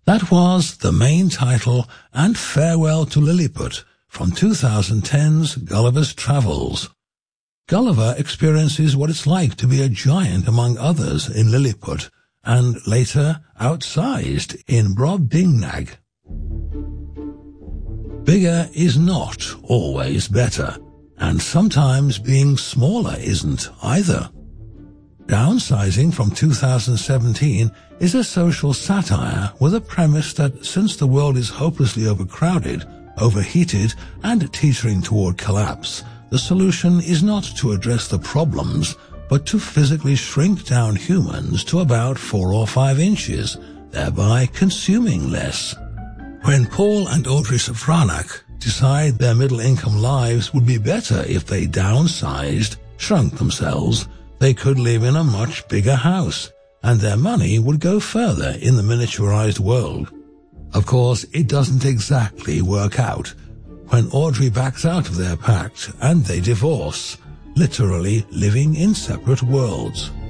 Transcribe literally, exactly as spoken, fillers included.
That was the main title and Farewell to Lilliput from twenty ten's Gulliver's Travels. Gulliver experiences what it's like to be a giant among others in Lilliput, and later outsized in Brobdingnag. Bigger is not always better, and sometimes being smaller isn't either. Downsizing from two thousand seventeen is a social satire with a premise that since the world is hopelessly overcrowded, overheated, and teetering toward collapse, the solution is not to address the problems, but to physically shrink down humans to about four or five inches, thereby consuming less. When Paul and Audrey Safranak decide their middle-income lives would be better if they downsized, shrunk themselves, they could live in a much bigger house, and their money would go further in the miniaturized world. Of course, it doesn't exactly work out. When Audrey backs out of their pact and they divorce, literally living in separate worlds.